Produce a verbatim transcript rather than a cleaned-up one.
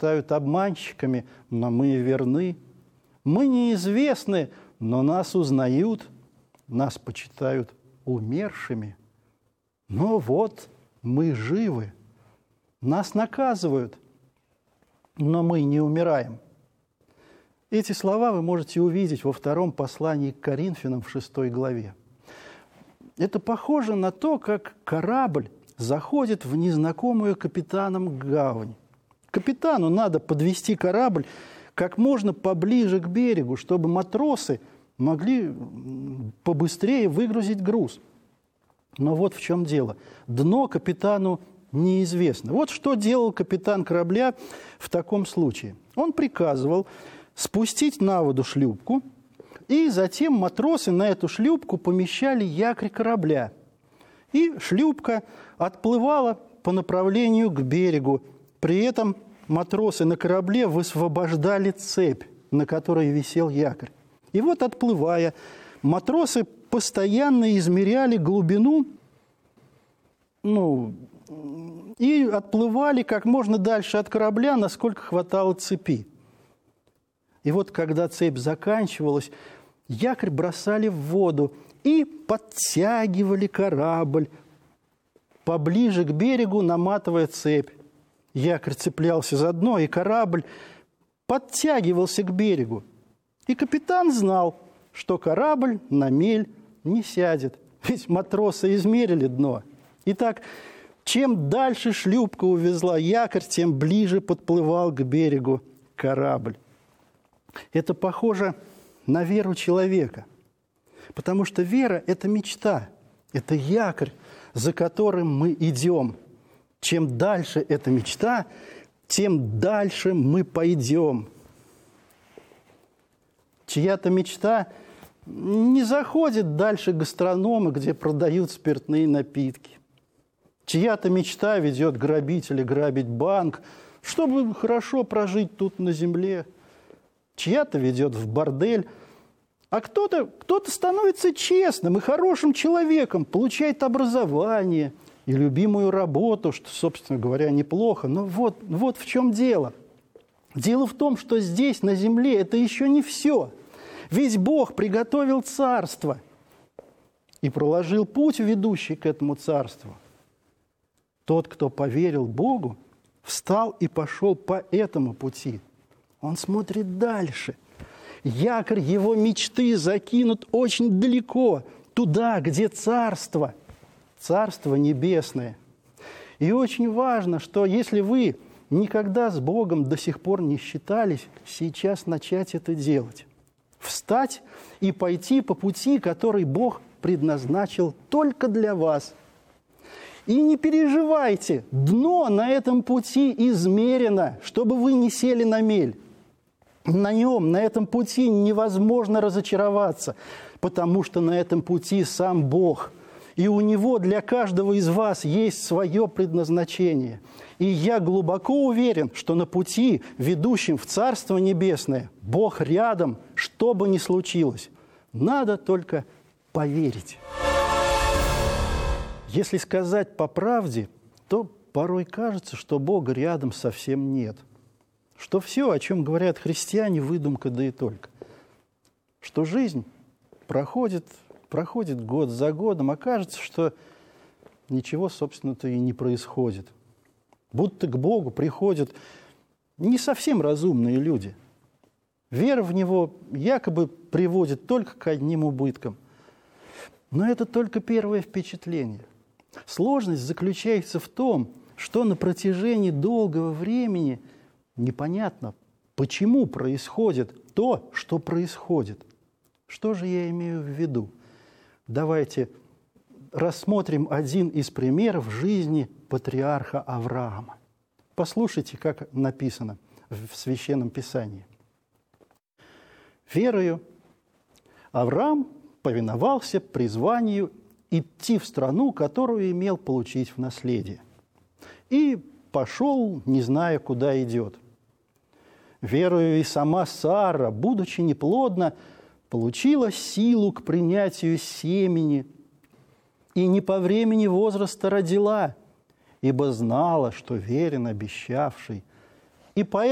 почитают обманщиками, но мы верны. Мы неизвестны, но нас узнают, нас почитают умершими. Но вот мы живы, нас наказывают, но мы не умираем. Эти слова вы можете увидеть во втором послании к Коринфянам в шестой главе. Это похоже на то, как корабль заходит в незнакомую капитаном гавань. Капитану надо подвести корабль как можно поближе к берегу, чтобы матросы могли побыстрее выгрузить груз. Но вот в чем дело. Дно капитану неизвестно. Вот что делал капитан корабля в таком случае. Он приказывал спустить на воду шлюпку, и затем матросы на эту шлюпку помещали якорь корабля. И шлюпка отплывала по направлению к берегу. При этом матросы на корабле высвобождали цепь, на которой висел якорь. И вот, отплывая, матросы постоянно измеряли глубину, ну, и отплывали как можно дальше от корабля, насколько хватало цепи. И вот, когда цепь заканчивалась, якорь бросали в воду и подтягивали корабль поближе к берегу, наматывая цепь. Якорь цеплялся за дно, и корабль подтягивался к берегу. И капитан знал, что корабль на мель не сядет, ведь матросы измерили дно. Итак, чем дальше шлюпка увезла якорь, тем ближе подплывал к берегу корабль. Это похоже на веру человека, потому что вера – это мечта, это якорь, за которым мы идем. Чем дальше эта мечта, тем дальше мы пойдем. Чья-то мечта не заходит дальше гастронома, где продают спиртные напитки. Чья-то мечта ведет грабителя грабить банк, чтобы хорошо прожить тут на земле. Чья-то ведет в бордель, а кто-то, кто-то становится честным и хорошим человеком, получает образование и любимую работу, что, собственно говоря, неплохо. Но вот, вот в чем дело. Дело в том, что здесь, на земле, это еще не все. Ведь Бог приготовил царство и проложил путь, ведущий к этому царству. Тот, кто поверил Богу, встал и пошел по этому пути. Он смотрит дальше. Якорь его мечты закинут очень далеко, туда, где царство, царство небесное. И очень важно, что если вы никогда с Богом до сих пор не считались, сейчас начать это делать. Встать и пойти по пути, который Бог предназначил только для вас. И не переживайте, дно на этом пути измерено, чтобы вы не сели на мель. На нем, на этом пути невозможно разочароваться, потому что на этом пути сам Бог. И у Него для каждого из вас есть свое предназначение. И я глубоко уверен, что на пути, ведущем в Царство Небесное, Бог рядом, что бы ни случилось. Надо только поверить. Если сказать по правде, то порой кажется, что Бога рядом совсем нет. Что все, о чем говорят христиане, выдумка, да и только. Что жизнь проходит, проходит год за годом, а кажется, что ничего, собственно-то, и не происходит. Будто к Богу приходят не совсем разумные люди. Вера в Него якобы приводит только к одним убыткам. Но это только первое впечатление. Сложность заключается в том, что на протяжении долгого времени непонятно, почему происходит то, что происходит. Что же я имею в виду? Давайте рассмотрим один из примеров жизни патриарха Авраама. Послушайте, как написано в Священном Писании. «Верою Авраам повиновался призванию идти в страну, которую имел получить в наследие, и пошел, не зная, куда идет. Верою и сама Сара, будучи неплодна, получила силу к принятию семени, и не по времени возраста родила, ибо знала, что верен обещавший, и поэтому